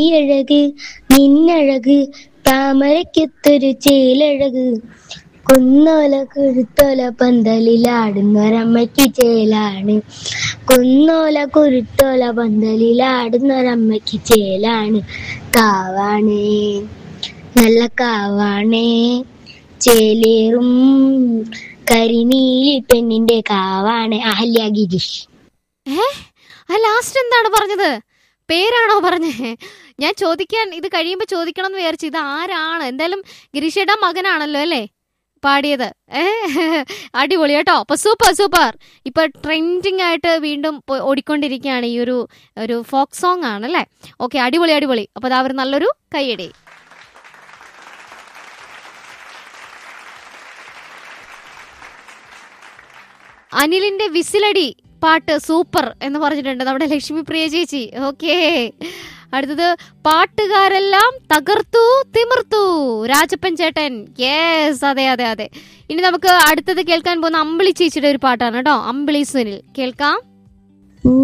അഴക് നിന്നഴക് താമരയ്ക്കൊത്തൊരു ചേലഴക് കുന്നോല കുരുത്തോല പന്തലിലാടുന്നൊരമ്മയ്ക്ക് ചേലാണ് കുന്നോല കുരുത്തോല പന്തലിലാടുന്നൊരമ്മയ്ക്ക് ചേലാണ് കാവാണേ നല്ല കാവാണേ ചേലേറും കരിനീലി പെണ്ണിന്റെ കാവാണ് അഹല്യ ഗിരീഷ്. ആ ലാസ്റ്റ് എന്താണ് പറഞ്ഞത്? പേരാണോ പറഞ്ഞേ? ഞാൻ ചോദിക്കാൻ ഇത് കഴിയുമ്പോ ചോദിക്കണം എന്ന് വിചാരിച്ചു. ഇത് ആരാണ്? എന്തായാലും ഗിരീഷയുടെ മകനാണല്ലോ അല്ലേ പാടിയത്? അടിപൊളി കേട്ടോ. അപ്പൊ സൂപ്പർ സൂപ്പർ. ഇപ്പൊ ട്രെൻഡിങ് ആയിട്ട് വീണ്ടും ഓടിക്കൊണ്ടിരിക്കുകയാണ് ഈ ഒരു ഫോക്ക് സോങ് ആണ് അല്ലേ? ഓക്കെ, അടിപൊളി അടിപൊളി. അപ്പൊ അത് അവർ നല്ലൊരു കൈയടി. അനിലിന്റെ വിസിലടി പാട്ട് സൂപ്പർ എന്ന് പറഞ്ഞിട്ടുണ്ട് നമ്മുടെ ലക്ഷ്മി പ്രിയ ചേച്ചി. ഓക്കേ, അടുത്തത് പാട്ടുകാരെല്ലാം തകർത്തു തിമിർത്തു രാജപ്പൻ ചേട്ടൻ. യെസ്, അതെ അതെ അതെ. ഇനി നമുക്ക് അടുത്തത് കേൾക്കാൻ പോകുന്ന അമ്പിളി ചേച്ചിയുടെ ഒരു പാട്ടാണ് കേട്ടോ. അമ്പിളി സുനിൽ കേൾക്കാം.